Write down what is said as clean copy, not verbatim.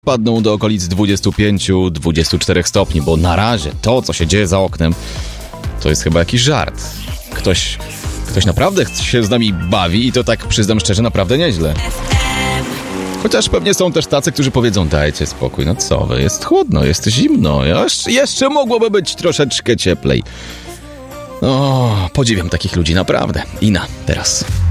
padną do okolic 25-24 stopni, bo na razie to, co się dzieje za oknem, to jest chyba jakiś żart. Ktoś naprawdę się z nami bawi i to tak, przyznam szczerze, naprawdę nieźle. Chociaż pewnie są też tacy, którzy powiedzą, dajcie spokój, no co wy, jest chłodno, jest zimno, jeszcze mogłoby być troszeczkę cieplej. O, podziwiam takich ludzi, naprawdę. Ina, teraz.